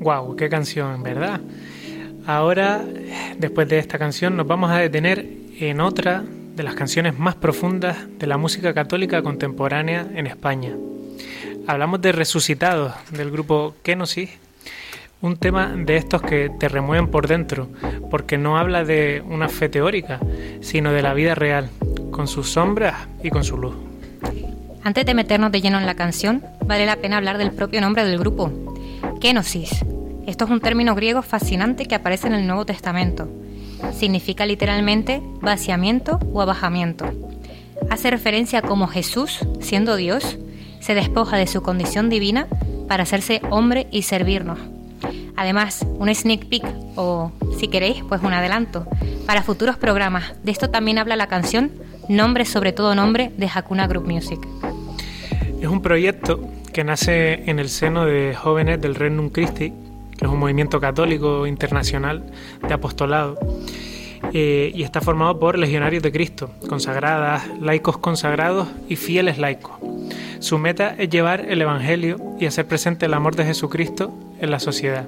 Wow, qué canción, ¿verdad? Ahora, después de esta canción, nos vamos a detener en otra de las canciones más profundas de la música católica contemporánea en España. Hablamos de Resucitados, del grupo Kenosis, un tema de estos que te remueven por dentro, porque no habla de una fe teórica, sino de la vida real, con sus sombras y con su luz. Antes de meternos de lleno en la canción, vale la pena hablar del propio nombre del grupo, Kenosis. Esto es un término griego fascinante que aparece en el Nuevo Testamento. Significa literalmente vaciamiento o abajamiento. Hace referencia a cómo Jesús, siendo Dios, se despoja de su condición divina para hacerse hombre y servirnos. Además, un sneak peek, o si queréis, pues un adelanto, para futuros programas. De esto también habla la canción Nombre sobre todo nombre de Hakuna Group Music. Es un proyecto que nace en el seno de jóvenes del Regnum Christi, que es un movimiento católico internacional de apostolado, y está formado por legionarios de Cristo, consagradas, laicos consagrados y fieles laicos. Su meta es llevar el Evangelio y hacer presente el amor de Jesucristo en la sociedad,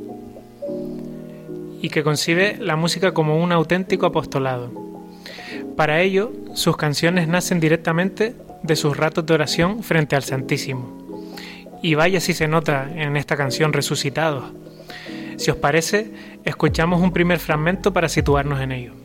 y que concibe la música como un auténtico apostolado. Para ello, sus canciones nacen directamente de sus ratos de oración frente al Santísimo. Y vaya si se nota en esta canción Resucitados. Si os parece, escuchamos un primer fragmento para situarnos en ello.